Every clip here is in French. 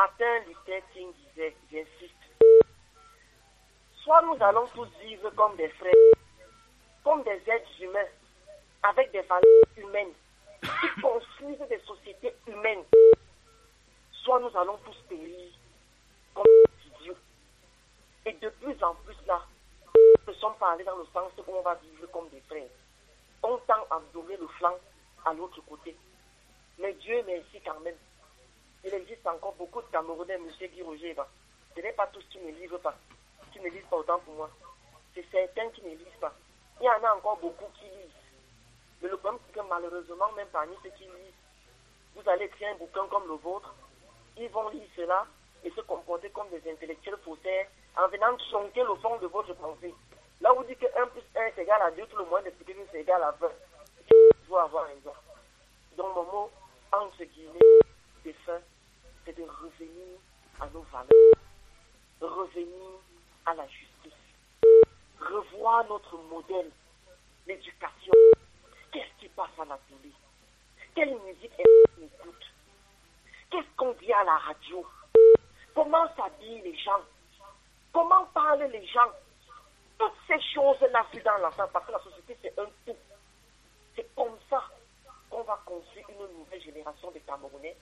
Martin Luther King disait, j'insiste, soit nous allons tous vivre comme des frères, comme des êtres humains, avec des valeurs humaines, qui construisent des sociétés humaines, soit nous allons tous périr comme des idiots. Et de plus en plus là, nous sommes parlés dans le sens où on va vivre comme des frères. On tend à donner le flanc à l'autre côté. Mais Dieu merci quand même. Il existe encore beaucoup de Camerounais, M. Guy Roger. Ce n'est pas tous qui ne lisent pas. Qui ne lisent pas autant pour moi. C'est certains qui ne lisent pas. Il y en a encore beaucoup qui lisent. Mais le problème, c'est que malheureusement, même parmi ceux qui lisent, vous allez écrire un bouquin comme le vôtre, ils vont lire cela et se comporter comme des intellectuels faussaires en venant tronquer le fond de votre pensée. Là, vous dites que 1 plus 1 est égal à 2, tout le monde explique que c'est égal à 20. Il faut avoir raison. Donc, mon mot, entre guillemets, des fins, c'est de revenir à nos valeurs, revenir à la justice, revoir notre modèle, l'éducation. Qu'est-ce qui passe à la télé? Quelle musique on écoute? Qu'est-ce qu'on dit à la radio? Comment s'habillent les gens? Comment parlent les gens? Toutes ces choses-là sont dans l'ensemble, parce que la société, c'est un tout. C'est comme ça qu'on va construire une nouvelle génération de Camerounais.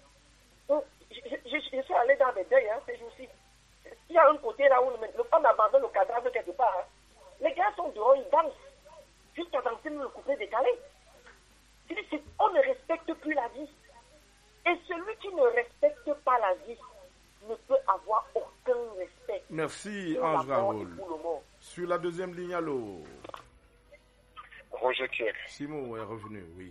Je suis allé dans des deuils ces jours-ci. Il y a un côté là où le femme abandonne le cadavre quelque part. Les gars sont dehors, ils dansent. Jusqu'à danser le couplet décalé. On ne respecte plus la vie. Et celui qui ne respecte pas la vie ne peut avoir aucun respect. Merci, Ange Raoul. Sur la deuxième ligne, allô. Roger Kier. Simon est revenu, oui.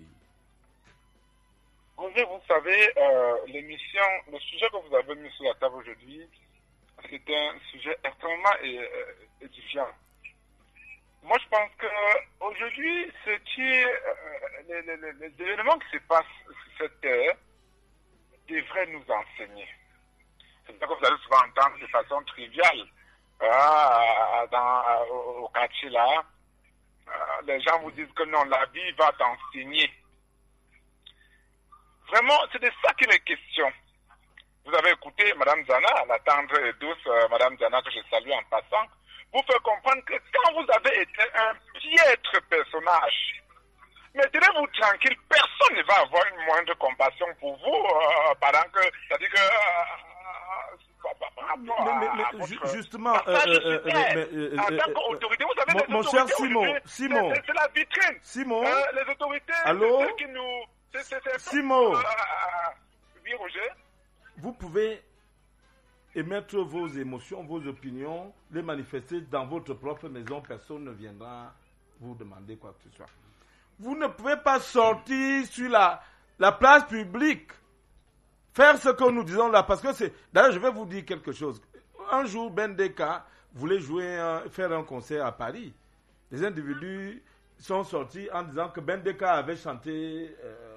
Roger, vous savez, l'émission, le sujet que vous avez mis sur la table aujourd'hui, c'est un sujet extrêmement édifiant. Moi, je pense qu'aujourd'hui, les événements qui se passent sur cette terre devraient nous enseigner. C'est ça que vous allez souvent entendre de façon triviale au quartier là. Les gens vous disent que non, la vie va t'enseigner. Vraiment, c'est de ça qu'il est question. Vous avez écouté Mme Zana, la tendre et douce Mme Zana, que je salue en passant, vous fait comprendre que quand vous avez été un piètre personnage, mettez-vous tranquille, personne ne va avoir une moindre compassion pour vous pendant que, c'est-à-dire que justement, en tant qu'autorité, vous savez, mon cher Simon, c'est la vitrine. Simon, les autorités, allô, c'est qui nous... Simon, oui, Roger, vous pouvez émettre vos émotions, vos opinions, les manifester dans votre propre maison. Personne ne viendra vous demander quoi que ce soit. Vous ne pouvez pas sortir sur la place publique, faire ce que nous disons là, parce que c'est... D'ailleurs, je vais vous dire quelque chose. Un jour, Ben Deka voulait faire un concert à Paris. Les individus sont sortis en disant que Ben Deka avait chanté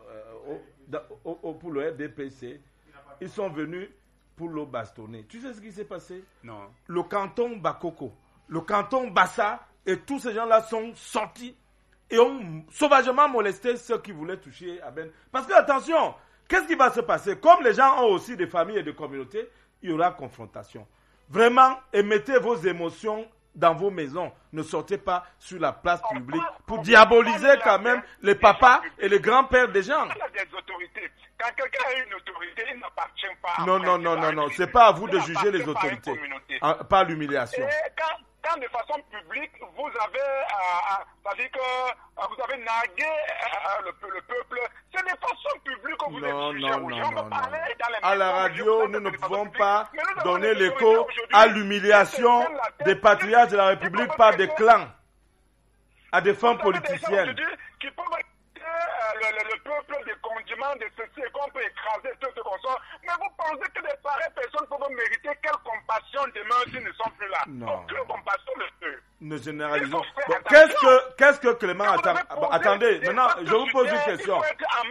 pour le RDPC. Ils sont venus pour le bastonner. Tu sais ce qui s'est passé? Non. Le canton Bakoko, le canton Bassa et tous ces gens-là sont sortis et ont sauvagement molesté ceux qui voulaient toucher à Ben. Parce que, attention, qu'est-ce qui va se passer? Comme les gens ont aussi des familles et des communautés, il y aura confrontation. Vraiment, émettez vos émotions dans vos maisons. Ne sortez pas sur la place publique pour diaboliser quand même les papas et les grands-pères des gens. Il y a des autorités. Quand quelqu'un a une autorité, il n'appartient pas. Non. C'est pas à vous de juger les autorités. Pas l'humiliation. Et quand de façon publique, vous avez, c'est-à-dire que vous avez nargué le peuple, c'est de façon publique que vous êtes jugé. Non. À la radio, nous ne pouvons pas donner l'écho à l'humiliation des patriotes de la République par des clans, à des fins politiciennes. Qui peuvent le peuple des condiments, de ceci, et qu'on peut écraser tout ce qu'on soit. Mais vous pensez que des pareilles personnes peuvent mériter quelle compassion demain s'ils ne sont plus là? Non. Aucune compassion ne peut. Ne généralisons. Bon, qu'est-ce que Clément attend? Attendez, maintenant, je vous pose une question.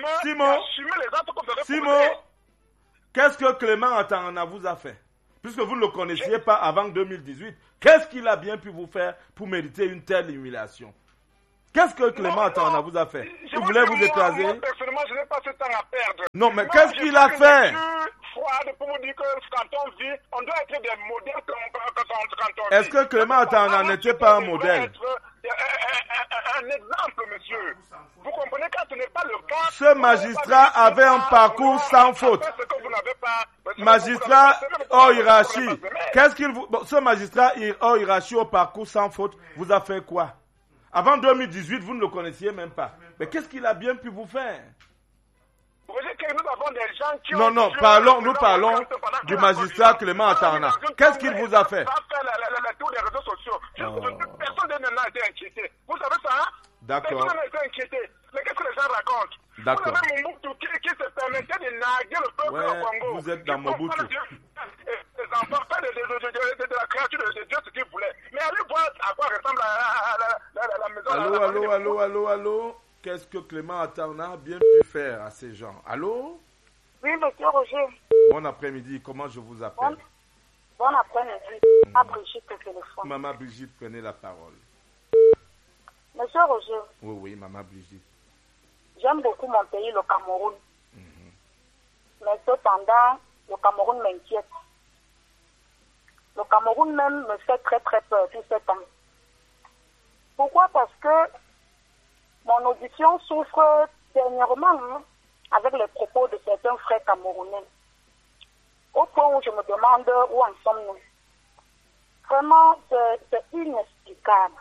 Simon, qu'est-ce que Clément Atangana vous a fait? Puisque vous ne le connaissiez pas avant 2018, qu'est-ce qu'il a bien pu vous faire pour mériter une telle humiliation? Qu'est-ce que Clément Atangana vous a fait? Il voulait vous écraser? Moi, personnellement, je n'ai pas ce temps à perdre. Non, mais qu'est-ce qu'il a fait? Froide pour vous dire que quand on vit, on doit être des modèles quand on vit. Est-ce que Clément Atanga n'était pas un modèle? Un exemple, monsieur. Vous comprenez, quand ce n'est pas le cas... Ce magistrat avait un parcours sans faute. Magistrat hors hiérarchie. Qu'est-ce qu'il vous... Bon, ce magistrat hors hiérarchie au parcours sans faute vous a fait quoi? Avant 2018, vous ne le connaissiez même pas. Mais qu'est-ce qu'il a bien pu vous faire? Vous voyez que nous avons des gens qui non, nous parlons du magistrat Clément Atanga. Qu'est-ce qu'il vous a fait? Tous les réseaux sociaux. Personne n'a été inquiété. Vous savez ça, hein? D'accord. Personne n'a été inquiété. Mais qu'est-ce que les gens racontent? D'accord. Vous avez Mobutu qui se permettait de narguer le peuple au Congo. Vous êtes dans Mobutu. Les enfants, pas de la créature de Dieu, ce qu'ils voulaient. Mais allez voir à quoi ressemble la maison. Allô. Qu'est-ce que Clément Atanga a bien pu faire à ces gens? Allô? Oui, monsieur Roger. Bon après-midi, comment je vous appelle? Bon après-midi. À Brigitte au téléphone. Maman Brigitte, prenez la parole. Monsieur Roger. Oui, Maman Brigitte. J'aime beaucoup mon pays, le Cameroun. Mais cependant, le Cameroun m'inquiète. Le Cameroun même me fait très très peur tout ce temps. Pourquoi? Parce que mon audition souffre dernièrement avec les propos de certains frères camerounais. Au point où je me demande où en sommes-nous. Vraiment, c'est inexplicable.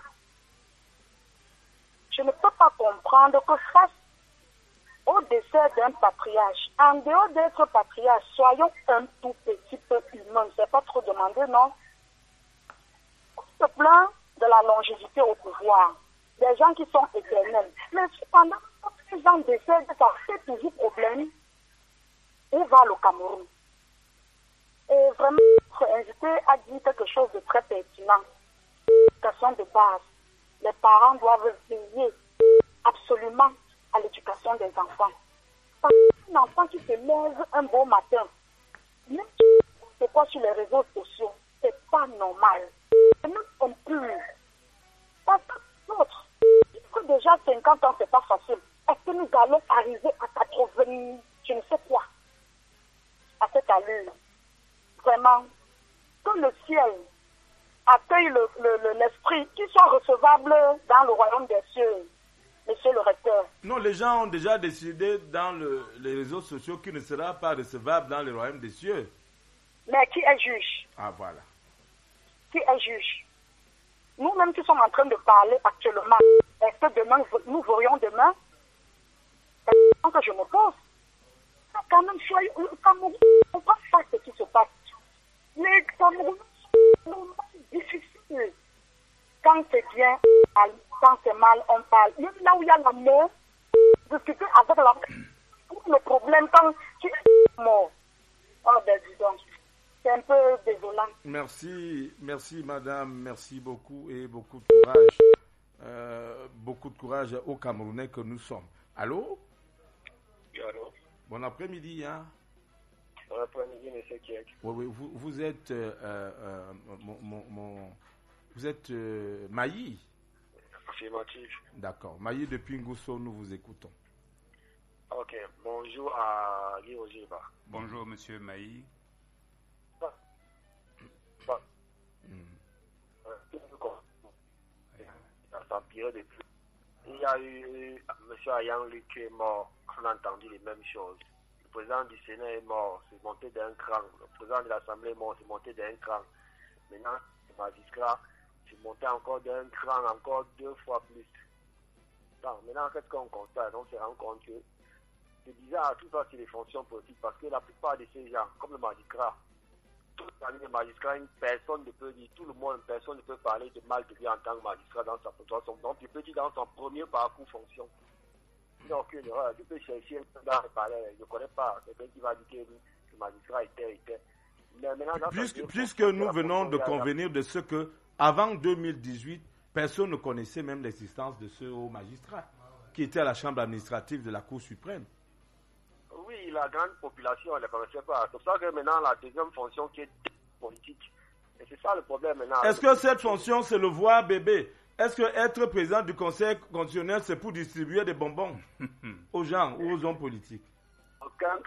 Je ne peux pas comprendre que face au décès d'un patriarche, en dehors d'être patriarche, soyons un tout petit peu humain. C'est pas trop demandé, non? On se plaint de la longévité au pouvoir, des gens qui sont éternels. Mais cependant, quand les gens décèdent, ça fait toujours problème. Où va le Cameroun? Et vraiment, notre invité a dit quelque chose de très pertinent. L'éducation de base. Les parents doivent veiller absolument à l'éducation des enfants. Parce qu'un enfant qui se lève un beau matin, même si c'est quoi sur les réseaux sociaux, c'est pas normal. C'est même impur. Parce que l'autre, déjà 50 ans, c'est pas facile. Est-ce que nous allons arriver à 80, je ne sais quoi, à cette allure? Vraiment, que le ciel accueille l'esprit qui soit recevable dans le royaume des cieux, monsieur le recteur. Non, les gens ont déjà décidé dans les réseaux sociaux qu'il ne sera pas recevable dans le royaume des cieux. Mais qui est juge? Ah, voilà. Qui est juge? Nous-mêmes qui sommes en train de parler actuellement, est-ce que demain, nous verrions demain? C'est la question que je me pose. Quand même, le Cameroun, on ne voit pas ce qui se passe. Les Camerounais sont difficiles. Quand c'est bien, quand c'est mal, on parle. Même là où il y a la mort, discuter avec le problème quand tu es mort. Oh, ben dis donc. C'est un peu désolant. Merci madame, merci beaucoup et beaucoup de courage. Beaucoup de courage aux Camerounais que nous sommes. Allô? Oui, allô? Bon après-midi, hein? Bon après-midi, monsieur Kiek. Oui, vous êtes vous êtes Maï? Affirmatif. D'accord. Maï depuis Ngousso, nous vous écoutons. Ok, bonjour à Guy Ojiba. Bonjour monsieur Maï. Il y a eu M. Ayang qui est mort, on a entendu les mêmes choses. Le président du Sénat est mort, c'est monté d'un cran. Le président de l'Assemblée est mort, c'est monté d'un cran. Maintenant, le magistrat, c'est monté encore d'un cran, encore 2 fois plus. Donc, maintenant, qu'est-ce qu'on constate? On se rend compte que c'est bizarre, tout ça, c'est les fonctions politiques, parce que la plupart de ces gens, comme le magistrat, les magistrats, personne ne peut dire, tout le monde, personne ne peut parler de mal de lui en tant que magistrat dans sa position. Donc, il peut dire dans son premier parcours fonction. Donc, je peux chercher dans le palais, je ne connais pas quelqu'un qui va dire que le magistrat était. Mais maintenant, puisque nous venons de convenir de ce que, avant 2018, personne ne connaissait même l'existence de ce haut magistrat qui était à la chambre administrative de la Cour suprême. Oui, la grande population ne le connaissait pas. C'est pour ça que maintenant, la deuxième fonction qui est politique. Et c'est ça le problème maintenant. Est-ce que cette fonction, c'est le voir bébé? Est-ce que être président du Conseil constitutionnel, c'est pour distribuer des bonbons aux gens ou aux hommes politiques? Aucun